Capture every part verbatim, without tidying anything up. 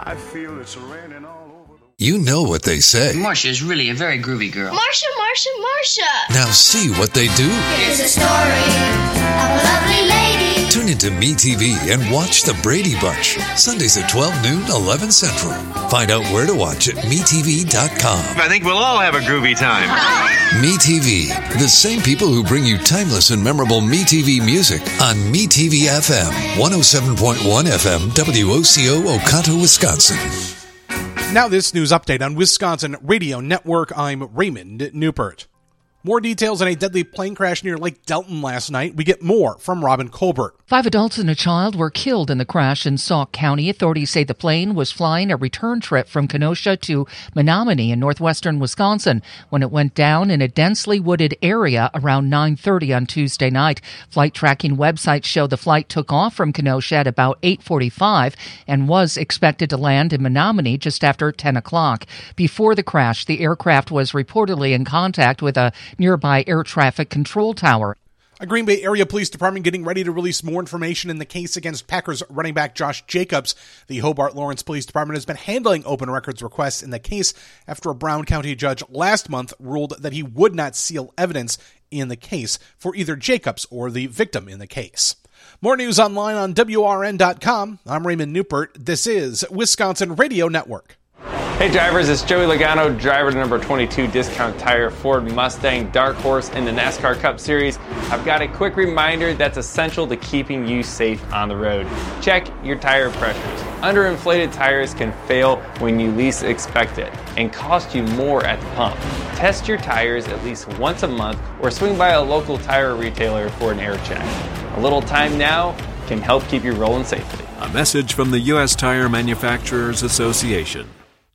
I feel it's raining all over. You know what they say. Marcia is really a very groovy girl. Marcia, Marcia, Marcia! Now see what they do. Here's a story of a lovely lady. Tune into MeTV and watch The Brady Bunch. Sundays at twelve noon, eleven Central. Find out where to watch at Me T V dot com. I think we'll all have a groovy time. MeTV, the same people who bring you timeless and memorable MeTV music on MeTV F M, one oh seven point one F M, W O C O, Oconto, Wisconsin. Now this news update on Wisconsin Radio Network. I'm Raymond Newpert. More details on a deadly plane crash near Lake Delton last night. We get more from Robin Colbert. Five adults and a child were killed in the crash in Sauk County. Authorities say the plane was flying a return trip from Kenosha to Menominee in northwestern Wisconsin when it went down in a densely wooded area around nine thirty on Tuesday night. Flight tracking websites show the flight took off from Kenosha at about eight forty-five and was expected to land in Menominee just after ten o'clock. Before the crash, the aircraft was reportedly in contact with a nearby air traffic control tower. A Green Bay Area Police Department getting ready to release more information in the case against Packers running back Josh Jacobs. The Hobart Lawrence Police Department has been handling open records requests in the case after a Brown County judge last month ruled that he would not seal evidence in the case for either Jacobs or the victim in the case. More news online on W R N dot com. I'm Raymond Newpert. This is Wisconsin Radio Network. Hey drivers, it's Joey Logano, driver to number twenty-two Discount Tire Ford Mustang Dark Horse in the NASCAR Cup Series. I've got a quick reminder that's essential to keeping you safe on the road. Check your tire pressures. Underinflated tires can fail when you least expect it and cost you more at the pump. Test your tires at least once a month or swing by a local tire retailer for an air check. A little time now can help keep you rolling safely. A message from the U S Tire Manufacturers Association.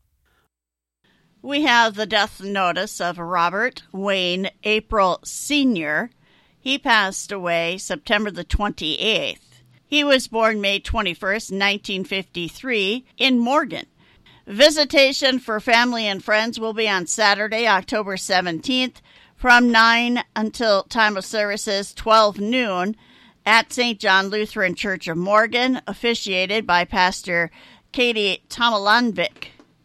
We have the death notice of Robert Wayne April Senior He passed away September the twenty-eighth. He was born May twenty-first, nineteen fifty-three, in Morgan. Visitation for family and friends will be on Saturday, October seventeenth, from nine until time of services twelve noon at Saint John Lutheran Church of Morgan, officiated by Pastor Katie Tomalanvik.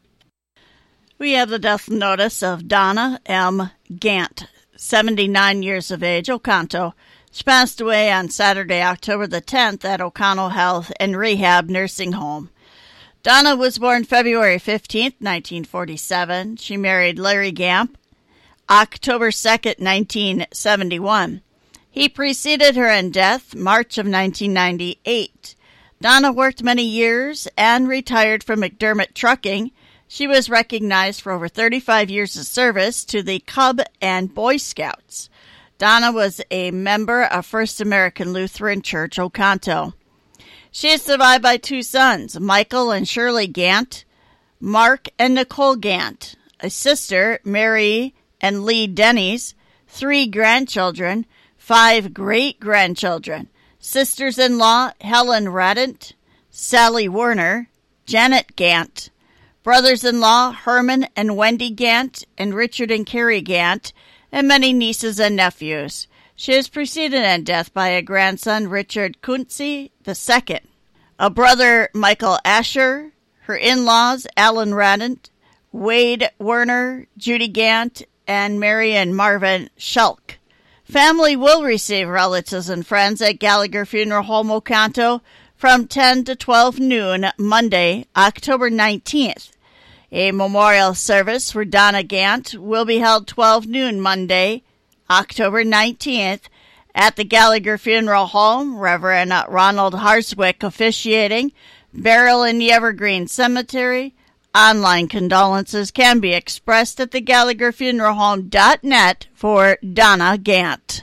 We have the death notice of Donna M. Gant, seventy-nine years of age, Oconto. She passed away on Saturday, October the tenth at Oconto Health and Rehab Nursing Home. Donna was born February fifteenth, nineteen forty-seven. She married Larry Gamp October second, nineteen seventy-one. He preceded her in death March of nineteen ninety-eight. Donna worked many years and retired from McDermott Trucking. She was recognized for over thirty-five years of service to the Cub and Boy Scouts. Donna was a member of First American Lutheran Church, Oconto. She is survived by two sons, Michael and Shirley Gant, Mark and Nicole Gant, a sister, Mary and Lee Denny's, three grandchildren, five great-grandchildren, sisters-in-law, Helen Radent, Sally Werner, Janet Gant, brothers-in-law, Herman and Wendy Gant, and Richard and Carrie Gant, and many nieces and nephews. She is preceded in death by a grandson, Richard Kunze the Second, a brother, Michael Asher, her in-laws, Alan Radent, Wade Werner, Judy Gant, and Mary and Marvin Schulk. Family will receive relatives and friends at Gallagher Funeral Home, Oconto, from ten to twelve noon, Monday, October nineteenth. A memorial service for Donna Gant will be held twelve noon Monday, October nineteenth, at the Gallagher Funeral Home. Reverend Ronald Harswick officiating. Burial in the Evergreen Cemetery. Online condolences can be expressed at the Gallagher Funeral Home dot net for Donna Gant.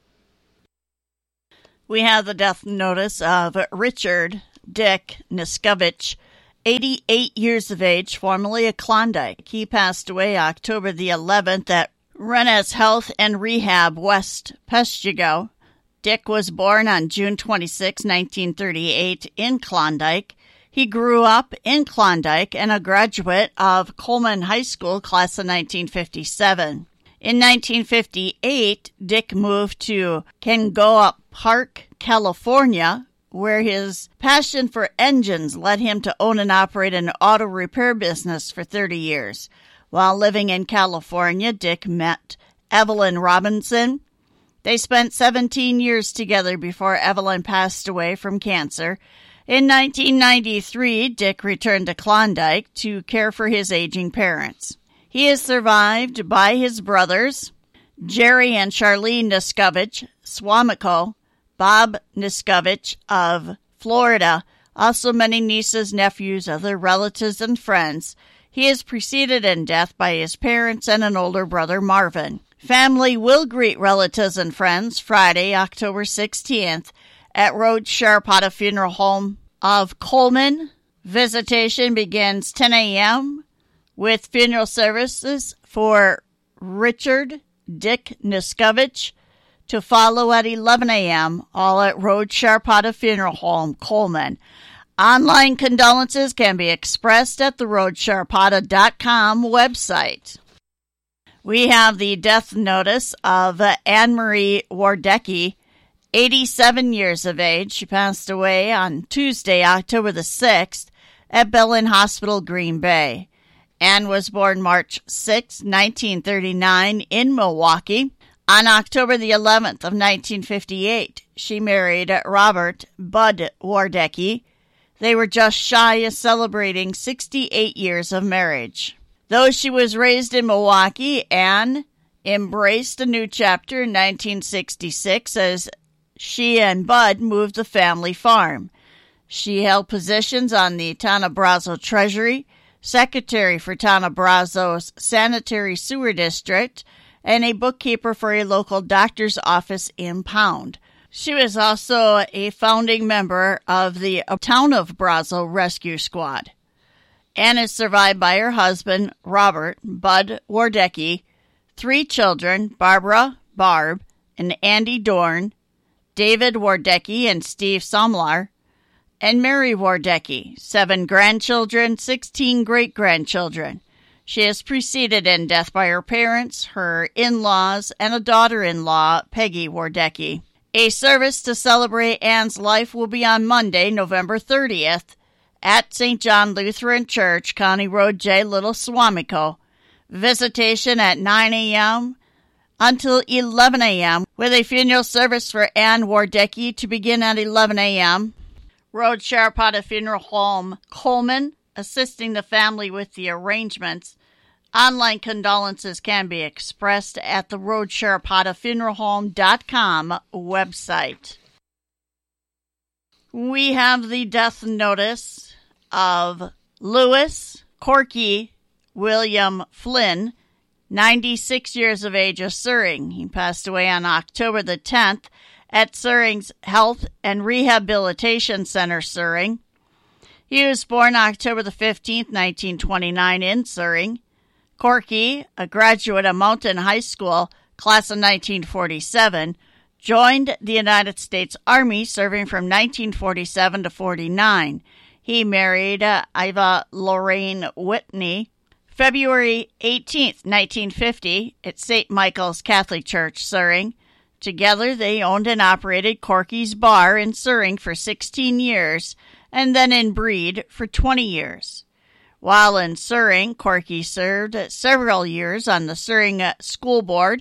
We have the death notice of Richard Dick Niskovich, eighty-eight years of age, formerly of Klondike. He passed away October the eleventh at Rennes Health and Rehab, West Peshtigo. Dick was born on June twenty-sixth, nineteen thirty-eight, in Klondike. He grew up in Klondike and a graduate of Coleman High School, class of nineteen fifty-seven. In nineteen fifty-eight, Dick moved to Kengoa Park, California, where his passion for engines led him to own and operate an auto repair business for thirty years. While living in California, Dick met Evelyn Robinson. They spent seventeen years together before Evelyn passed away from cancer. In nineteen ninety-three, Dick returned to Klondike to care for his aging parents. He is survived by his brothers, Jerry and Charlene Niskovich, Swamico, Bob Niskovich of Florida, also many nieces, nephews, other relatives, and friends. He is preceded in death by his parents and an older brother, Marvin. Family will greet relatives and friends Friday, October sixteenth, at Road Sharpata Funeral Home of Coleman. Visitation begins ten a.m. with funeral services for Richard Dick Niskovich to follow at eleven a.m., all at Road Sharpata Funeral Home, Coleman. Online condolences can be expressed at the road sharpata dot com website. We have the death notice of uh, Anne-Marie Wardecki, eighty-seven years of age. She passed away on Tuesday, October the sixth, at Belen Hospital, Green Bay. Anne was born March sixth, nineteen thirty-nine, in Milwaukee. On October the eleventh of nineteen fifty-eight, she married Robert Bud Wardecki. They were just shy of celebrating sixty-eight years of marriage. Though she was raised in Milwaukee, Anne embraced a new chapter in nineteen sixty-six as she and Bud moved the family farm. She held positions on the Tanna Brazos Treasury, secretary for Tanna Brazos Sanitary Sewer District, and a bookkeeper for a local doctor's office in Pound. She was also a founding member of the Town of Brazos Rescue Squad. Anne is survived by her husband, Robert Bud Wardecki, three children, Barbara, Barb, and Andy Dorn, David Wardecki and Steve Somlar, and Mary Wardecki, seven grandchildren, sixteen great-grandchildren. She is preceded in death by her parents, her in-laws, and a daughter-in-law, Peggy Wardecki. A service to celebrate Anne's life will be on Monday, November thirtieth, at Saint John Lutheran Church, County Road J, Little Swamico. Visitation at nine a.m. until eleven a.m., with a funeral service for Anne Wardecki to begin at eleven a.m. Road Sharpata Funeral Home, Coleman, assisting the family with the arrangements. Online condolences can be expressed at the road sharpata funeral home dot com website. We have the death notice of Louis Corky William Flynn, ninety-six years of age, of Suring. He passed away on October the tenth at Suring's Health and Rehabilitation Center, Suring. He was born October the fifteenth, nineteen twenty-nine, in Suring. Corky, a graduate of Mountain High School, class of nineteen forty-seven, joined the United States Army, serving from nineteen forty-seven to forty-nine. He married uh, Iva Lorraine Whitney February eighteenth, nineteen fifty, at Saint Michael's Catholic Church, Suring. Together, they owned and operated Corky's Bar in Suring for sixteen years, and then in Breed for twenty years. While in Suring, Corky served several years on the Suring School Board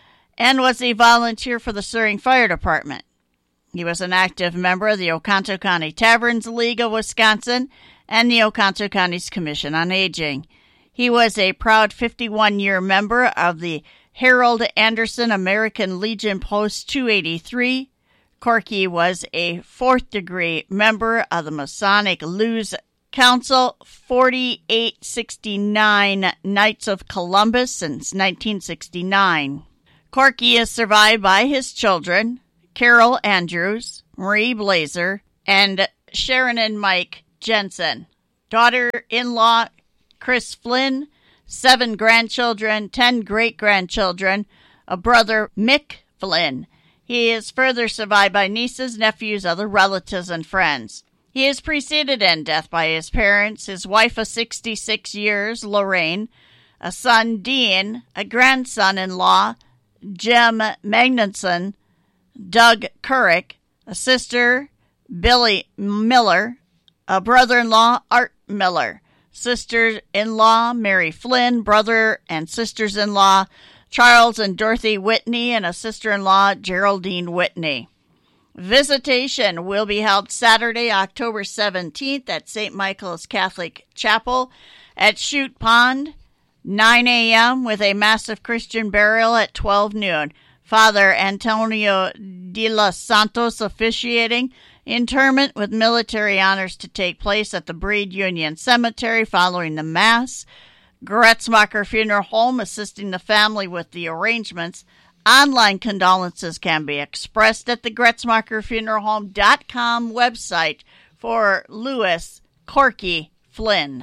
and was a volunteer for the Suring Fire Department. He was an active member of the Oconto County Taverns League of Wisconsin and the Oconto County's Commission on Aging. He was a proud fifty-one-year member of the Harold Anderson American Legion Post two eighty-three. Corky was a fourth-degree member of the Masonic Lewis Council forty-eight sixty-nine Knights of Columbus since nineteen sixty-nine. Corky is survived by his children, Carol Andrews, Marie Blazer, and Sharon and Mike Jensen. Daughter-in-law, Chris Flynn, seven grandchildren, ten great-grandchildren, a brother, Mick Flynn. He is further survived by nieces, nephews, other relatives, and friends. He is preceded in death by his parents, his wife of sixty-six years, Lorraine, a son, Dean, a grandson-in-law, Jim Magnuson, Doug Couric, a sister, Billy Miller, a brother-in-law, Art Miller, sister-in-law, Mary Flynn, brother and sisters-in-law, Charles and Dorothy Whitney, and a sister-in-law, Geraldine Whitney. Visitation will be held Saturday, October seventeenth at Saint Michael's Catholic Chapel at Chute Pond, nine a.m., with a massive Christian burial at twelve noon. Father Antonio de los Santos officiating. Interment with military honors to take place at the Breed Union Cemetery following the Mass. Gretzmacher Funeral Home assisting the family with the arrangements. Online condolences can be expressed at the Gretzmacher Funeral Home dot com website for Louis Corky Flynn.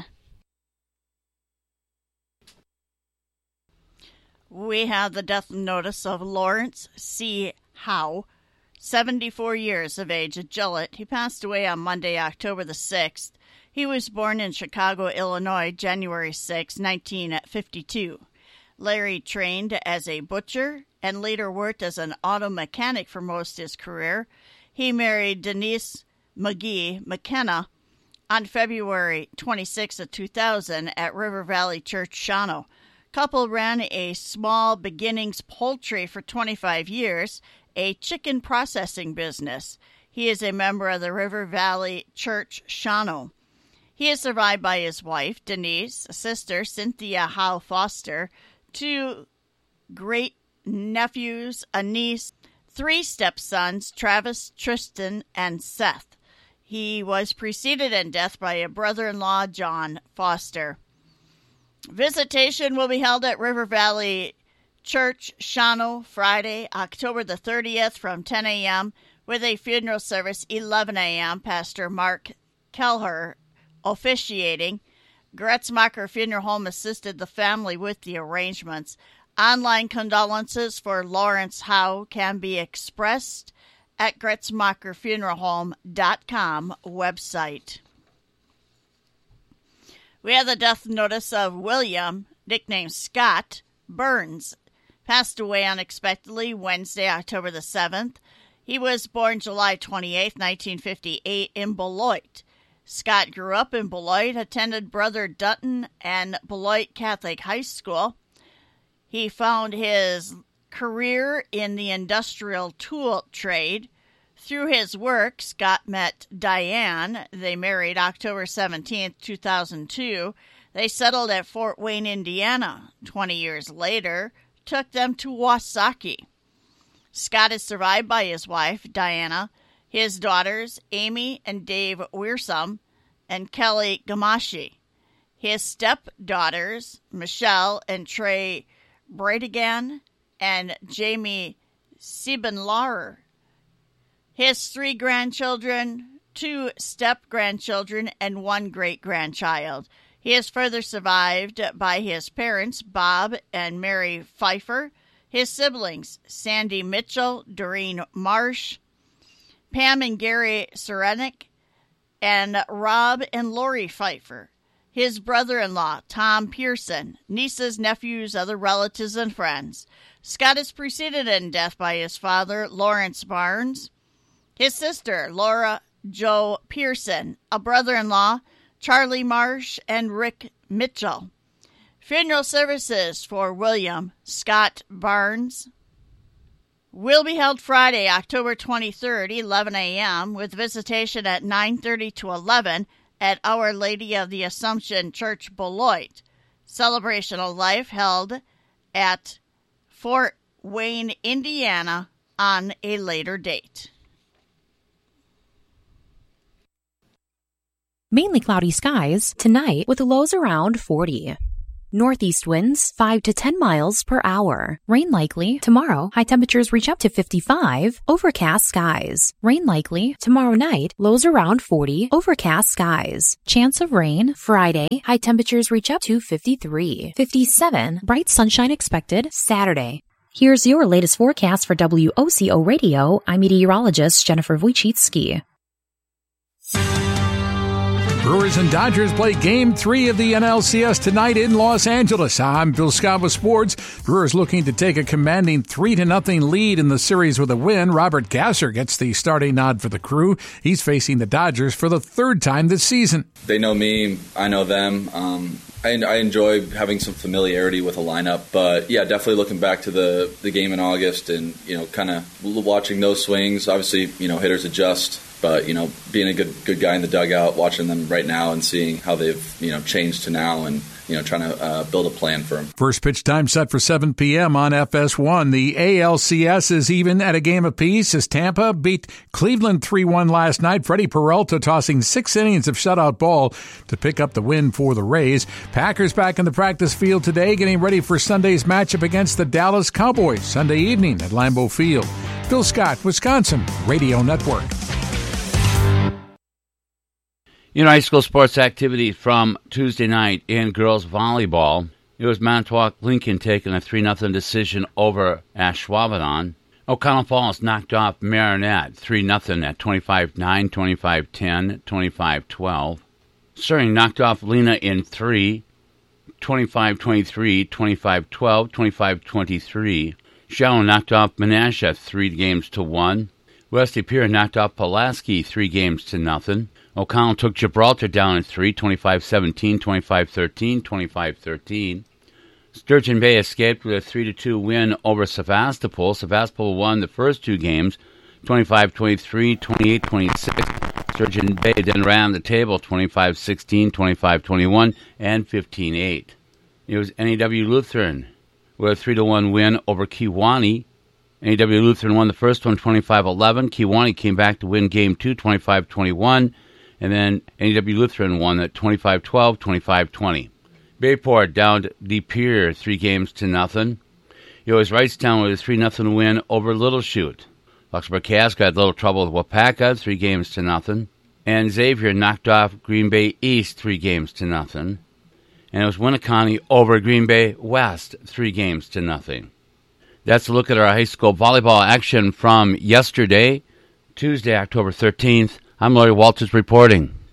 We have the death notice of Lawrence C. Howe, seventy-four years of age, at Gillett. He passed away on Monday, October the sixth. He was born in Chicago, Illinois, January sixth, nineteen fifty-two. Larry trained as a butcher and later worked as an auto mechanic for most of his career. He married Denise McGee McKenna on February twenty-sixth of two thousand at River Valley Church, Shawano. Couple ran a small beginnings poultry for twenty-five years, a chicken processing business. He is a member of the River Valley Church, Shawano. He is survived by his wife, Denise, a sister, Cynthia Howe Foster, two great-nephews, a niece, three stepsons, Travis, Tristan, and Seth. He was preceded in death by a brother-in-law, John Foster. Visitation will be held at River Valley Church, Shawano, Friday, October the thirtieth from ten a.m. with a funeral service eleven a.m. Pastor Mark Kelher officiating. Gretzmacher Funeral Home assisted the family with the arrangements. Online condolences for Lawrence Howe can be expressed at Gretzmacher Funeral Home dot com website. We have the death notice of William, nicknamed Scott, Burns. Passed away unexpectedly Wednesday, October the seventh. He was born July twenty-eighth, nineteen fifty-eight, in Beloit. Scott grew up in Beloit, attended Brother Dutton and Beloit Catholic High School. He found his career in the industrial tool trade. Through his work, Scott met Diane. They married October seventeenth, two thousand two. They settled at Fort Wayne, Indiana. Twenty years later, took them to Wasaki. Scott is survived by his wife, Diana, his daughters, Amy and Dave Wearsome, and Kelly Gamashi. His stepdaughters, Michelle and Trey Bradigan, and Jamie Siebenlauer. His three grandchildren, two step-grandchildren, and one great-grandchild. He is further survived by his parents, Bob and Mary Pfeiffer, his siblings, Sandy Mitchell, Doreen Marsh, Pam and Gary Serenik, and Rob and Lori Pfeiffer. His brother-in-law, Tom Pearson, nieces, nephews, other relatives, and friends. Scott is preceded in death by his father, Lawrence Barnes, his sister, Laura Jo Pearson, a brother-in-law, Charlie Marsh, and Rick Mitchell. Funeral services for William Scott Barnes will be held Friday, October twenty-third, eleven a.m., with visitation at nine thirty to eleven at Our Lady of the Assumption Church, Beloit. Celebration of Life held at Fort Wayne, Indiana, on a later date. Mainly cloudy skies tonight with lows around forty. Northeast winds five to ten miles per hour. Rain likely tomorrow. High temperatures reach up to fifty-five. Overcast skies. Rain likely tomorrow night. Lows around forty. Overcast skies. Chance of rain Friday. High temperatures reach up to fifty-three. fifty-seven. Bright sunshine expected Saturday. Here's your latest forecast for W O C O Radio. I'm meteorologist Jennifer Wojcicki. Brewers and Dodgers play Game three of the N L C S tonight in Los Angeles. I'm Bill Scott with sports. Brewers looking to take a commanding three to nothing lead in the series with a win. Robert Gasser gets the starting nod for the Crew. He's facing the Dodgers for the third time this season. They know me. I know them. Um, I, I enjoy having some familiarity with a lineup. But, yeah, definitely looking back to the, the game in August and, you know, kind of watching those swings. Obviously, you know, hitters adjust. But, you know, being a good good guy in the dugout, watching them right now and seeing how they've, you know, changed to now and, you know, trying to uh, build a plan for them. First pitch time set for seven p.m. on F S one. The A L C S is even at a game apiece as Tampa beat Cleveland three one last night. Freddie Peralta tossing six innings of shutout ball to pick up the win for the Rays. Packers back in the practice field today, getting ready for Sunday's matchup against the Dallas Cowboys Sunday evening at Lambeau Field. Bill Scott, Wisconsin Radio Network. You know, high school sports activities from Tuesday night in girls volleyball. It was Manitowoc Lincoln taking a three nothing decision over Ashwaubenon. O'Connell Falls knocked off Marinette three nothing at twenty-five nine, twenty-five ten, twenty-five twelve. Sterling knocked off Lena in three, twenty-five twenty-three, twenty-five twelve, twenty-five twenty-three. Shallow knocked off Menasha three games to one. Wesley Pier knocked off Pulaski three games to nothing. O'Connell took Gibraltar down in three, twenty-five seventeen, twenty-five thirteen, twenty-five thirteen. Sturgeon Bay escaped with a three to two win over Sevastopol. Sevastopol won the first two games, twenty-five twenty-three, twenty-eight twenty-six. Sturgeon Bay then ran the table, twenty-five sixteen, twenty-five twenty-one, and fifteen eight. It was N E W Lutheran with a three to one win over Kewanee. N E W Lutheran won the first one, twenty-five eleven. Kewanee came back to win game two, twenty-five twenty-one. And then N E W Lutheran won at twenty-five twelve, twenty-five twenty. Bayport downed De Pere three games to nothing. It was Wrightstown with a three nothing win over Little Chute. Luxembourg Cask had a little trouble with Wapaka, three games to nothing. And Xavier knocked off Green Bay East three games to nothing. And it was Winneconne over Green Bay West three games to nothing. That's a look at our high school volleyball action from yesterday, Tuesday, October thirteenth. I'm Larry Walters reporting.